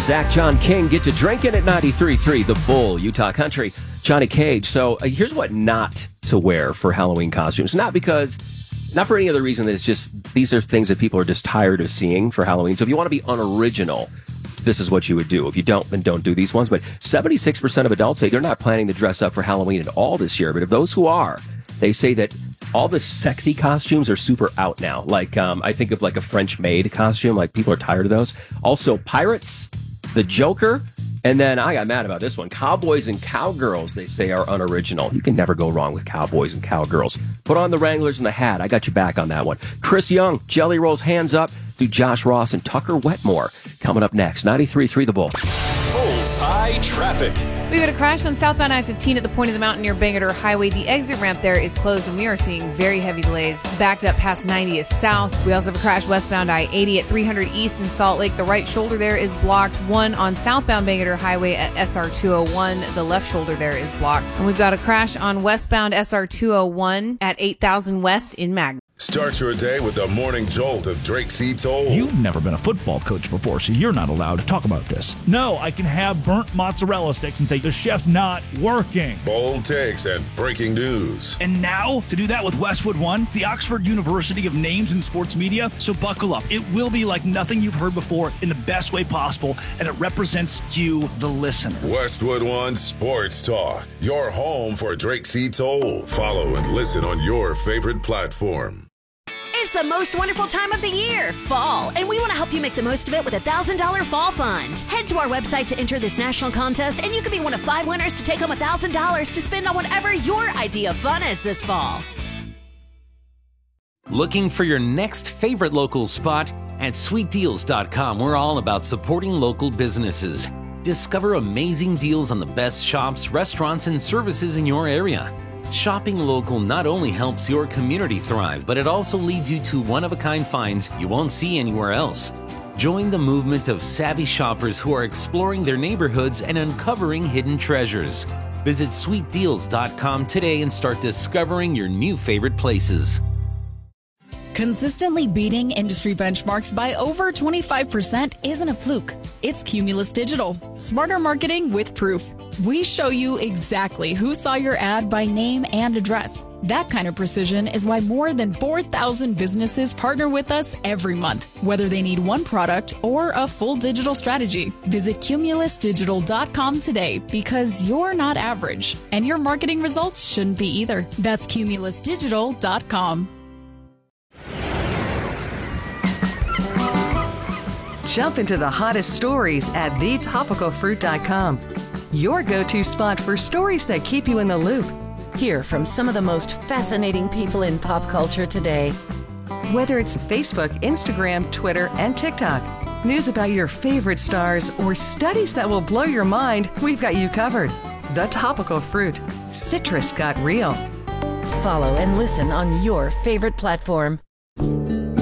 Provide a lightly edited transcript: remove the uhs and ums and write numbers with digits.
Zach John King get to drinking at 93.3 The Bull, Utah Country. Johnny Cage. So here's what not to wear for Halloween costumes. Not for any other reason. It's just these are things that people are just tired of seeing for Halloween. So if you want to be unoriginal, this is what you would do. If you don't, then don't do these ones. But 76% of adults say they're not planning to dress up for Halloween at all this year. But of those who are, they say that all the sexy costumes are super out now. Like, I think of like a French maid costume. Like, people are tired of those. Also, pirates, the Joker, and then I got mad about this one. Cowboys and cowgirls, they say, are unoriginal. You can never go wrong with cowboys and cowgirls. Put on the Wranglers and the hat. I got you back on that one. Chris Young, Jelly Rolls, Hands Up, do Josh Ross and Tucker Wetmore. Coming up next, 93.3 The Bull. Bullseye traffic. We had a crash on southbound I-15 at the point of the mountain near Bangerter Highway. The exit ramp there is closed, and we are seeing very heavy delays. Backed up past 90th South. We also have a crash westbound I-80 at 300 East in Salt Lake. The right shoulder there is blocked. One on southbound Bangerter Highway at SR 201. The left shoulder there is blocked. And we've got a crash on westbound SR 201 at 8000 West in Magna. Start your day with the morning jolt of Drake C. Toll. You've never been a football coach before, so you're not allowed to talk about this. No, I can have burnt mozzarella sticks and say the chef's not working. Bold takes and breaking news. And now, to do that with Westwood One, the Oxford University of Names in Sports Media. So buckle up. It will be like nothing you've heard before in the best way possible, and it represents you, the listener. Westwood One Sports Talk. Your home for Drake C. Toll. Follow and listen on your favorite platform. It's the most wonderful time of the year, fall, and we want to help you make the most of it with a $1,000 fall fund. Head to our website to enter this national contest, and you could be one of 5 winners to take home $1,000 to spend on whatever your idea of fun is this fall. Looking for your next favorite local spot? At sweetdeals.com, we're all about supporting local businesses. Discover amazing deals on the best shops, restaurants, and services in your area. Shopping local not only helps your community thrive, but it also leads you to one-of-a-kind finds you won't see anywhere else. Join the movement of savvy shoppers who are exploring their neighborhoods and uncovering hidden treasures. Visit sweetdeals.com today and start discovering your new favorite places. Consistently beating industry benchmarks by over 25% isn't a fluke. It's Cumulus Digital. Smarter marketing with proof. We show you exactly who saw your ad by name and address. That kind of precision is why more than 4,000 businesses partner with us every month, whether they need one product or a full digital strategy. Visit cumulusdigital.com today because you're not average, and your marketing results shouldn't be either. That's cumulusdigital.com. Jump into the hottest stories at thetopicalfruit.com. Your go-to spot for stories that keep you in the loop. Hear from some of the most fascinating people in pop culture today. Whether it's Facebook, Instagram, Twitter, and TikTok, news about your favorite stars, or studies that will blow your mind, we've got you covered. The Topical Fruit. Citrus got real. Follow and listen on your favorite platform.